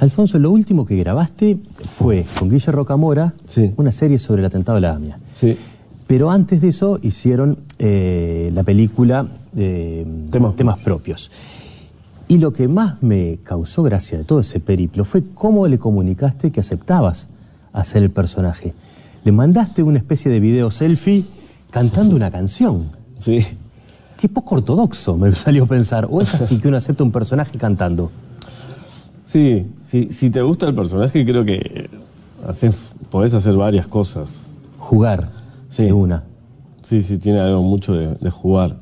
Alfonso, lo último que grabaste fue con Guille Rocamora, sí, una serie sobre el atentado a la AMIA. Sí. Pero antes de eso hicieron la película Temas Propios. Y lo que más me causó gracia de todo ese periplo fue cómo le comunicaste que aceptabas hacer el personaje. Le mandaste una especie de video selfie cantando una canción. Sí. Qué poco ortodoxo me salió a pensar. ¿O es así que uno acepta un personaje cantando? Sí, si te gusta el personaje, creo que podés hacer varias cosas. Jugar, sí, de una. Sí, tiene algo mucho de jugar.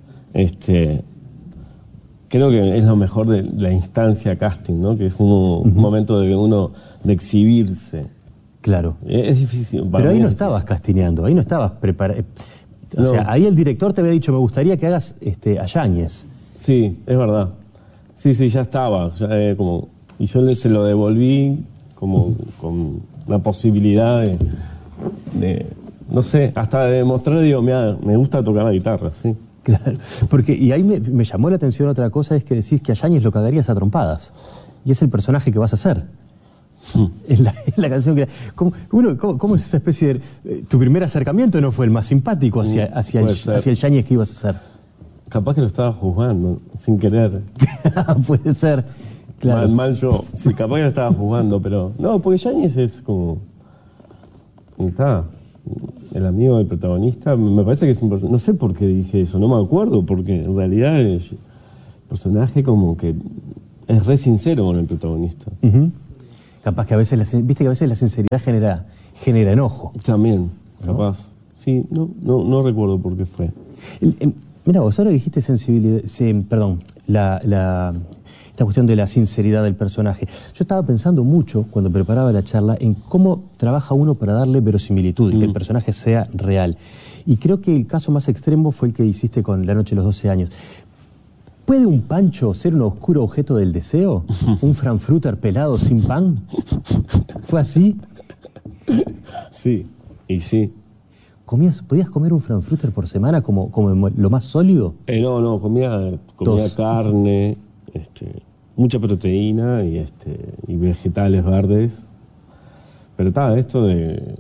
Creo que es lo mejor de la instancia casting, ¿no? Que es un momento de exhibirse. Claro. Es difícil. Pero ahí no estabas castineando, ahí no estabas preparado. O sea, ahí el director te había dicho, me gustaría que hagas a Yáñez. Sí, es verdad. Sí, ya estaba. Y yo se lo devolví como con la posibilidad de no sé, hasta de demostrar, digo, mira, me gusta tocar la guitarra, sí. Claro, porque, y ahí me llamó la atención otra cosa, es que decís que a Yáñez lo cagarías a trompadas. Y es el personaje que vas a hacer. Es la canción que... ¿Cómo es esa especie de... tu primer acercamiento no fue el más simpático hacia el Yáñez que ibas a hacer? Capaz que lo estaba juzgando, sin querer. Puede ser, claro. Mal yo. Sí, capaz que lo estaba juzgando, pero... No, porque Yáñez es como... Está... El amigo del protagonista, me parece que es un personaje... No sé por qué dije eso, no me acuerdo, porque en realidad el personaje como que es re sincero con el protagonista. Capaz que a veces, viste que a veces la sinceridad genera enojo. También, capaz. ¿No? Sí, no recuerdo por qué fue. Mira, vos ahora dijiste sensibilidad, esta cuestión de la sinceridad del personaje. Yo estaba pensando mucho, cuando preparaba la charla, en cómo trabaja uno para darle verosimilitud y que el personaje sea real. Y creo que el caso más extremo fue el que hiciste con La noche de los 12 años. ¿Puede un pancho ser un oscuro objeto del deseo? ¿Un frankfurter pelado sin pan? ¿Fue así? Sí, y sí. ¿Podías comer un frankfurter por semana como lo más sólido? No, comía carne, mucha proteína y vegetales verdes. Pero estaba esto del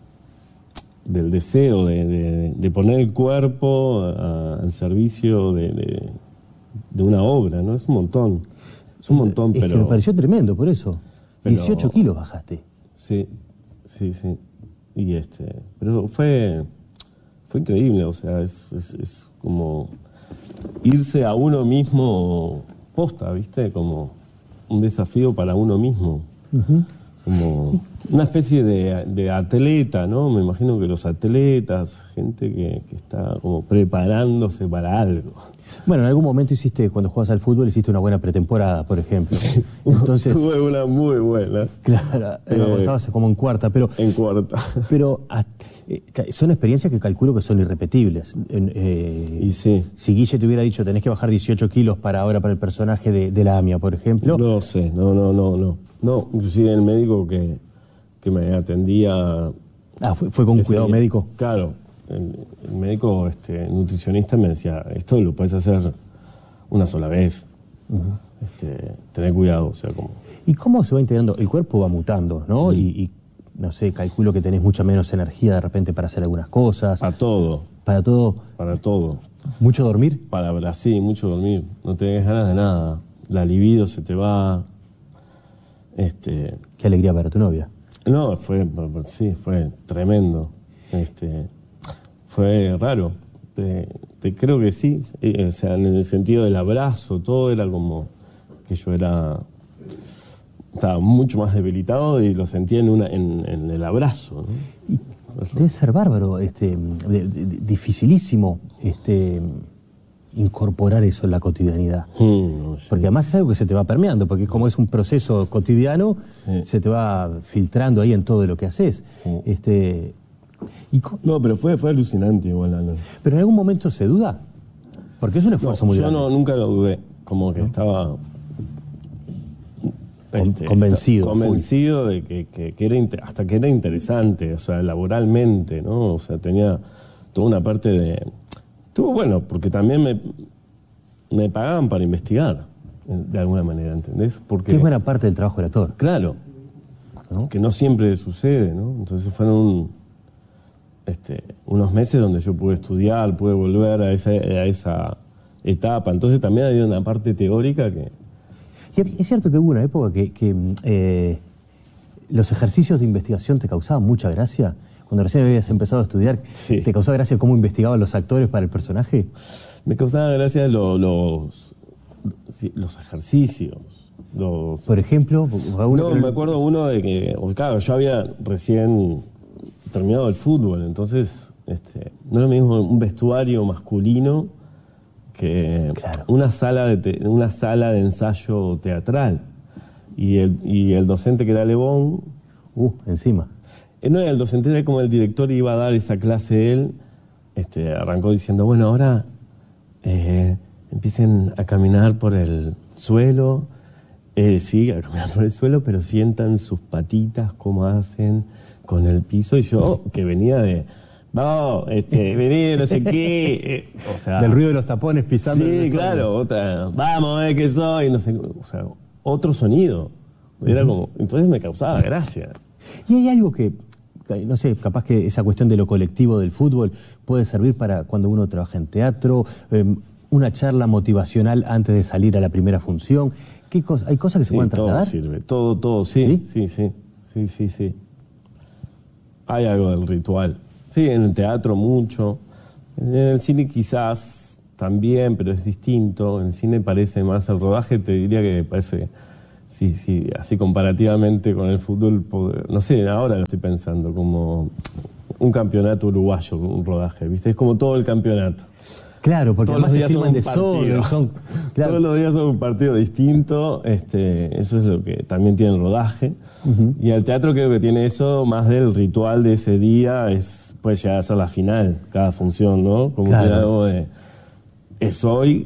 deseo de poner el cuerpo al servicio de una obra, ¿no? Es un montón. Es un montón, pero... Es que me pareció tremendo, por eso. 18 kilos bajaste. Sí. Y pero fue increíble, o sea, es como irse a uno mismo posta, ¿viste? Como un desafío para uno mismo. Como una especie de atleta, ¿no? Me imagino que los atletas, gente que está como preparándose para algo. Bueno, en algún momento cuando jugabas al fútbol, hiciste una buena pretemporada, por ejemplo. Sí, entonces tuve una muy buena. Claro, estabas como en cuarta, pero... En cuarta. Pero son experiencias que calculo que son irrepetibles. Y sí. Si Guille te hubiera dicho, tenés que bajar 18 kilos para el personaje de la AMIA, por ejemplo... No sé, no. No, inclusive el médico que me atendía... ¿Fue con cuidado médico? Claro. El médico nutricionista me decía, esto lo puedes hacer una sola vez. Tener cuidado, o sea, como... ¿Y cómo se va integrando? El cuerpo va mutando, ¿no? Y no sé, calculo que tenés mucha menos energía de repente para hacer algunas cosas. Para todo. ¿Para todo? Para todo. ¿Mucho dormir? Sí, mucho dormir. No tenés ganas de nada. La libido se te va. Qué alegría para tu novia. No, fue tremendo. Fue raro. Creo que sí. O sea, en el sentido del abrazo, todo era como que yo estaba mucho más debilitado y lo sentía en el abrazo, ¿no? Debe ser bárbaro, dificilísimo incorporar eso en la cotidianidad. Porque además es algo que se te va permeando, porque como es un proceso cotidiano, se te va filtrando ahí en todo lo que haces. No, pero fue alucinante igual. ¿No? ¿Pero en algún momento se duda? Porque es un esfuerzo muy grande. Yo nunca lo dudé, como que estaba... convencido de que era hasta que era interesante, o sea, laboralmente, ¿no? O sea, tenía toda una parte de... Estuvo bueno, porque también me pagaban para investigar. de alguna manera, ¿entendés? Porque Que es buena parte del trabajo del actor. claro, ¿No? que no siempre sucede, ¿no? Entonces fueron unos meses donde yo pude estudiar, pude volver a esa etapa. Entonces también había una parte teórica que... Y es cierto que hubo una época que los ejercicios de investigación te causaban mucha gracia. Cuando recién habías empezado a estudiar, Sí. ¿te causaba gracia cómo investigaban los actores para el personaje? Me causaban gracia los ejercicios. Por ejemplo, No, me acuerdo uno de que, claro, yo había recién terminado el fútbol, entonces no es lo mismo un vestuario masculino que Claro. una sala de ensayo teatral. Y el docente, que era Lebón, encima. no era el docente, era como el director, iba a dar esa clase él, arrancó diciendo, bueno, ahora empiecen a caminar por el suelo, sí, a caminar por el suelo, pero sientan sus patitas como hacen con el piso. Y yo, que venía de, no, vení, no sé qué, o sea... Del ruido de los tapones pisando. Sí, claro, otra, vamos, que soy, no sé, o sea, otro sonido. Era como, entonces me causaba gracia. Y hay algo que, no sé, capaz que esa cuestión de lo colectivo del fútbol puede servir para cuando uno trabaja en teatro, una charla motivacional antes de salir a la primera función. ¿Hay cosas que se pueden trasladar? Todo sirve, todo, sí, sí. Hay algo del ritual. Sí, en el teatro mucho. En el cine quizás también, pero es distinto. En el cine parece más el rodaje, te diría que parece, sí, así comparativamente con el fútbol, no sé, ahora lo estoy pensando, como un campeonato uruguayo, un rodaje, ¿viste? Es como todo el campeonato. Claro, porque Todos además los se días filman de son sol. Claro. Todos los días son un partido distinto, eso es lo que también tiene el rodaje. Y el teatro creo que tiene eso, más del ritual de ese día, puede llegar a ser la final, cada función, ¿no? Como Claro. que algo de, es hoy.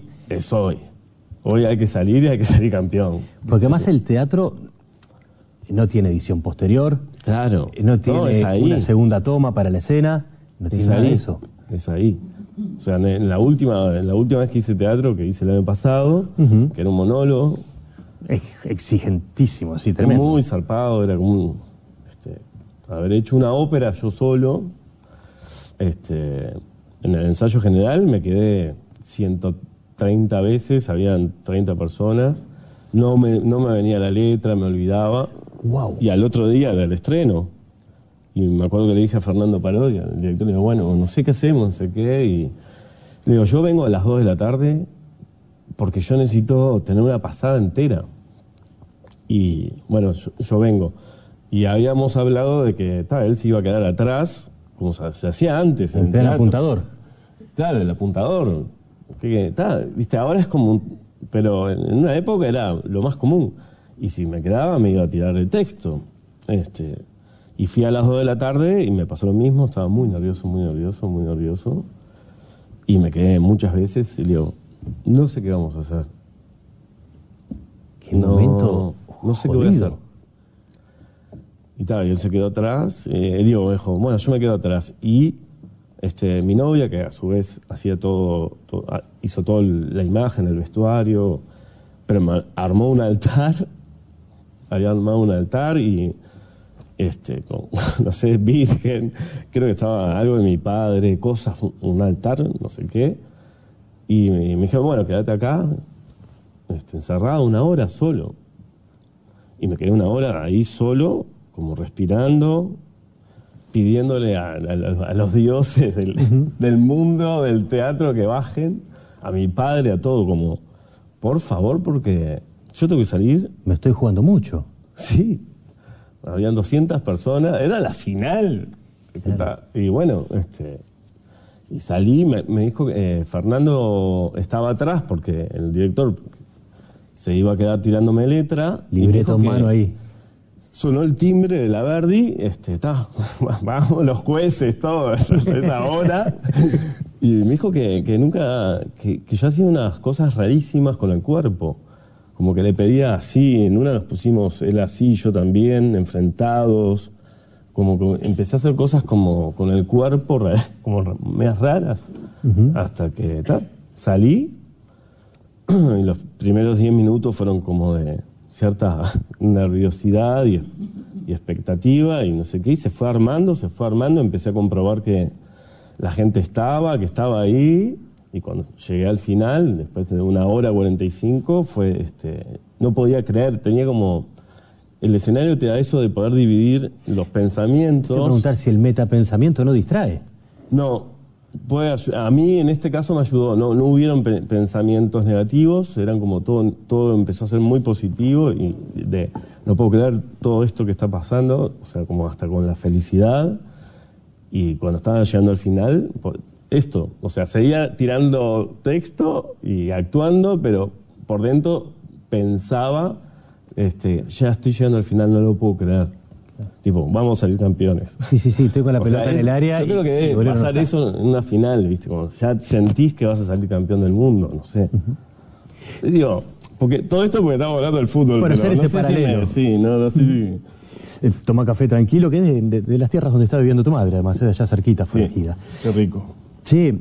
Hoy hay que salir y hay que salir campeón. Porque además el teatro no tiene edición posterior, Claro. no tiene es ahí. una segunda toma para la escena, no tiene nada de eso. Es ahí. O sea, en la última vez que hice teatro, que hice el año pasado, que era un monólogo, Es exigentísimo, sí, tremendo. muy zarpado, era como haber hecho una ópera yo solo. En el ensayo general me quedé 130 veces, habían 30 personas, no me venía la letra, me olvidaba. Wow. Y al otro día era el estreno. Y me acuerdo que le dije a Fernando Parodia, el director, le digo, bueno, no sé qué hacemos, no sé qué. Y le digo, yo vengo a las 2 de la tarde porque yo necesito tener una pasada entera. Y bueno, yo vengo. Y habíamos hablado de que él se iba a quedar atrás, como se hacía antes. En plan apuntador. Claro, el apuntador. Viste, ahora es como pero en una época era lo más común. Y si me quedaba, me iba a tirar el texto. Y fui a las 2 de la tarde y me pasó lo mismo, estaba muy nervioso. Y me quedé muchas veces y le digo, no sé qué vamos a hacer. Qué momento no sé qué voy a jodido. hacer. Y él se quedó atrás. Diego me dijo, bueno, yo me quedo atrás. Y mi novia, que a su vez hacía hizo toda la imagen, el vestuario, pero armó un altar, había armado un altar y con, no sé, virgen, creo que estaba algo de mi padre, cosas, un altar, no sé qué. Y me dijeron, bueno, quédate acá, encerrado 1 hora solo. Y me quedé 1 hora ahí solo, como respirando, pidiéndole a los dioses del mundo, del teatro, que bajen, a mi padre, a todo, como, por favor, porque yo tengo que salir. Me estoy jugando mucho. Sí. Habían 200 personas, era la final. Claro. Y bueno, y salí, me dijo que Fernando estaba atrás porque el director se iba a quedar tirándome letra. Libreto en mano ahí. Sonó el timbre de la Verdi, vamos los jueces, todo, esa hora. Y me dijo que yo hacía unas cosas rarísimas con el cuerpo. Como que le pedía así, en una nos pusimos él así, yo también, enfrentados. Como que empecé a hacer cosas como con el cuerpo, como medias raras. Hasta que salí y primeros 10 minutos fueron como de cierta nerviosidad y expectativa y no sé qué, y se fue armando, empecé a comprobar que la gente que estaba ahí, y cuando llegué al final, después de 1 hora 45, fue, no podía creer, tenía como, el escenario te da eso de poder dividir los pensamientos. Quiero preguntar si el metapensamiento no distrae. No, a mí en este caso me ayudó, no hubieron pensamientos negativos, eran como todo empezó a ser muy positivo y no puedo creer todo esto que está pasando, o sea, como hasta con la felicidad. Y cuando estaba llegando al final, o sea, seguía tirando texto y actuando, pero por dentro pensaba, ya estoy llegando al final, no lo puedo creer. Tipo, vamos a salir campeones. Sí, estoy con la pelota en el área. Yo creo que debe pasar eso en una final, ¿viste? Como ya sentís que vas a salir campeón del mundo, no sé. Digo, porque todo esto porque estamos hablando del fútbol. Bueno, ser ese paralelo. No sé si... Toma café tranquilo, que es de las tierras donde está viviendo tu madre, además, es de allá cerquita, fue elegida. Qué rico. Che,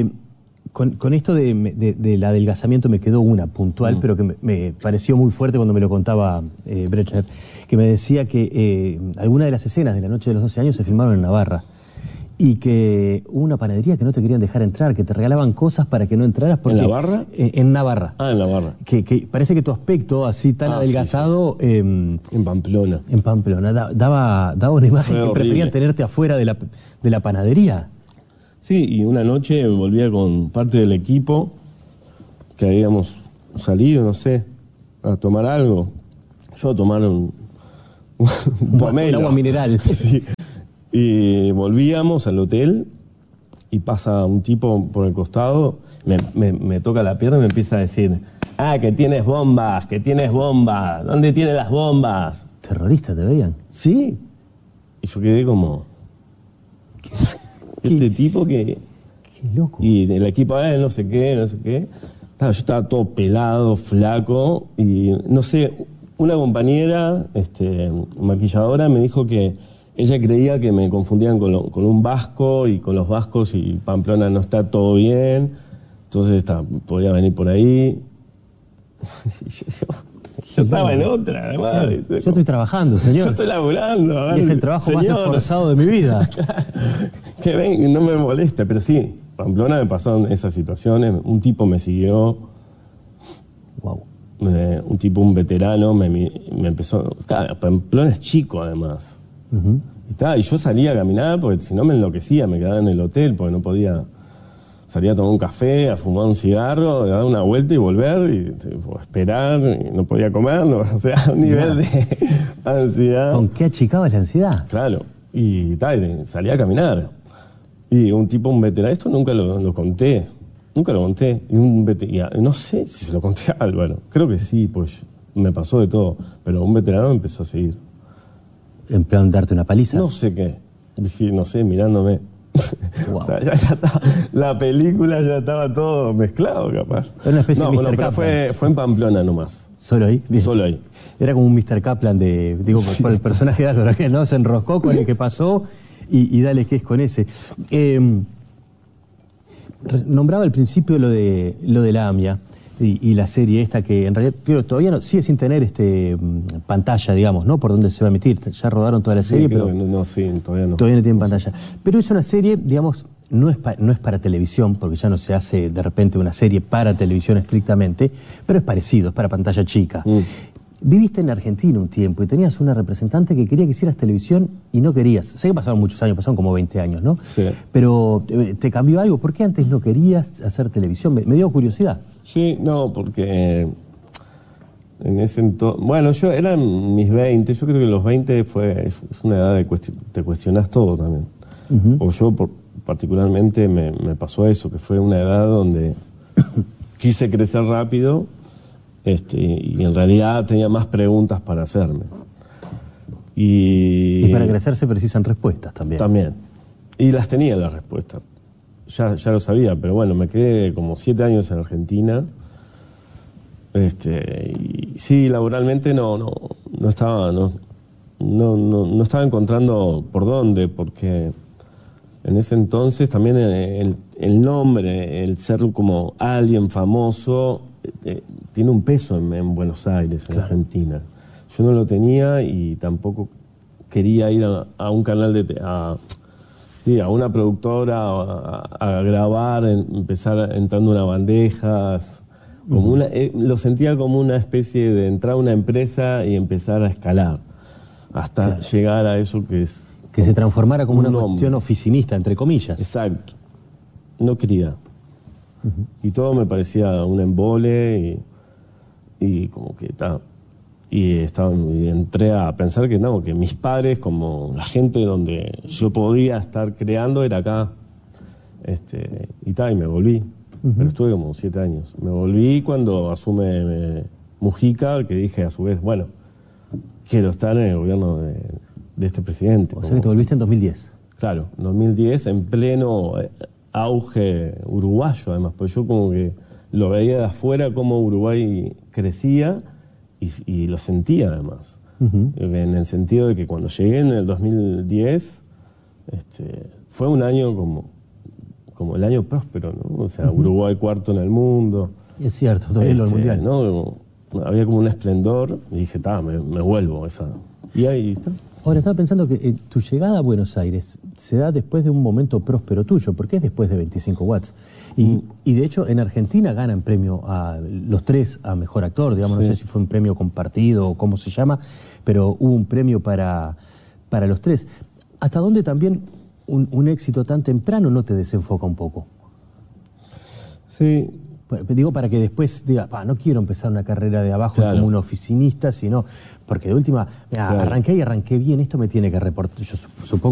con esto del adelgazamiento me quedó una puntual, pero que me pareció muy fuerte cuando me lo contaba Brechner, que me decía que algunas de las escenas de La Noche de los 12 años se filmaron en Navarra y que hubo una panadería que no te querían dejar entrar, que te regalaban cosas para que no entraras. Porque, ¿En Navarra? En Navarra. Ah, en Navarra. Que parece que tu aspecto así tan adelgazado... Sí. En Pamplona. En Pamplona. Daba una imagen que preferían tenerte afuera de la panadería. Sí, y una noche volvía con parte del equipo que habíamos salido, no sé, a tomar algo. Yo a tomar un pomelo. Un agua mineral. Sí. Y volvíamos al hotel y pasa un tipo por el costado, me toca la pierna y me empieza a decir: que tienes bombas, ¿dónde tienes las bombas? ¿Terrorista te veían? Sí. Y yo quedé como... Este tipo que... Qué loco. Y el equipo, no sé qué. Yo estaba todo pelado, flaco, y no sé, una compañera, maquilladora, me dijo que ella creía que me confundían con un vasco, y con los vascos y Pamplona no está todo bien, entonces podía venir por ahí. Yo estaba en otra, además. Yo estoy trabajando, señor. Yo estoy laburando. A ver, y es el trabajo más esforzado de mi vida. Que ven, no me molesta, pero sí, Pamplona me pasaron esas situaciones. Un tipo me siguió. Wow. Un veterano, me empezó... Claro, Pamplona es chico, además. Y yo salía a caminar porque si no me enloquecía, me quedaba en el hotel porque no podía... Salía a tomar un café, a fumar un cigarro, a dar una vuelta y volver, y esperar, y no podía comer, o sea, un nivel de ansiedad. ¿Con qué achicabas la ansiedad? Claro, y salía a caminar. Y un veterano, esto nunca lo conté, y no sé si se lo conté a Álvaro, creo que sí, pues me pasó de todo, pero un veterano me empezó a seguir. ¿En plan darte una paliza? No sé qué, dije, no sé, mirándome. Wow. O sea, ya estaba, la película ya estaba todo mezclado, capaz. Era una especie de Mr. Kaplan. Fue en Pamplona nomás. ¿Solo ahí? Bien. Solo ahí. Era como un Mr. Kaplan por el personaje de Álvaro, que no se enroscó con el que pasó y dale que es con ese. Nombraba al principio lo de la AMIA y la serie esta que en realidad todavía no, sigue sin tener pantalla, digamos, ¿no? Por donde se va a emitir. Ya rodaron toda la serie, pero todavía no. Todavía no tienen pantalla. Pero es una serie, digamos, no es para televisión, porque ya no se hace de repente una serie para televisión estrictamente, pero es parecido, es para pantalla chica. Viviste en Argentina un tiempo y tenías una representante que quería que hicieras televisión y no querías. Sé que pasaron muchos años, pasaron como 20 años, ¿no? Sí. Pero ¿te cambió algo? ¿Por qué antes no querías hacer televisión? Me dio curiosidad. Sí, no, porque en ese entonces... Bueno, yo eran mis 20, yo creo que los 20 es una edad de te cuestionás todo también. O yo particularmente me pasó eso, que fue una edad donde quise crecer rápido. Y en realidad tenía más preguntas para hacerme. Y para crecer se precisan respuestas también. También. Y las tenía las respuestas. Ya lo sabía, pero bueno, me quedé como 7 años en Argentina. Y sí, laboralmente no estaba encontrando por dónde, porque en ese entonces también el nombre, el ser como alguien famoso, tiene un peso en Buenos Aires, en Argentina. Yo no lo tenía y tampoco quería ir a un canal a una productora a grabar, empezar entrando una bandejas. Como lo sentía como una especie de entrar a una empresa y empezar a escalar hasta llegar a eso que es... Que se transformara como una cuestión oficinista, entre comillas. Exacto. No quería. Y todo me parecía un embole y como que y entré a pensar que no, que mis padres, como la gente donde yo podía estar creando, era acá. Y me volví. Pero estuve como 7 años. Me volví cuando asume Mujica, que dije a su vez, bueno, quiero estar en el gobierno de este presidente. O sea que te volviste en 2010. Claro, en 2010, en pleno auge uruguayo, además, porque yo como que lo veía de afuera cómo Uruguay crecía y lo sentía además. En el sentido de que cuando llegué en el 2010, fue un año como el año próspero, ¿no? O sea, Uruguay cuarto en el mundo. Es cierto, todavía lo del Mundial. ¿no? Había como un esplendor y dije, me vuelvo esa. Y ahí está. Ahora, estaba pensando que tu llegada a Buenos Aires se da después de un momento próspero tuyo, porque es después de 25 watts. Y de hecho, en Argentina ganan premio a los 3 a Mejor Actor, digamos, no sé si fue un premio compartido o cómo se llama, pero hubo un premio para los 3. ¿Hasta dónde también un éxito tan temprano no te desenfoca un poco? Sí. Digo, para que después diga, no quiero empezar una carrera de abajo como un oficinista, sino porque de última, arranqué bien, esto me tiene que reportar. Yo supongo